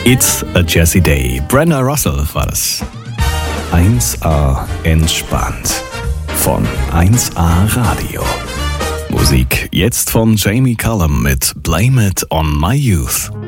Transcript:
It's a Jazzy Day. Brenda Russell war das. 1A entspannt. Von 1A Radio. Musik jetzt von Jamie Cullum mit Blame It on My Youth.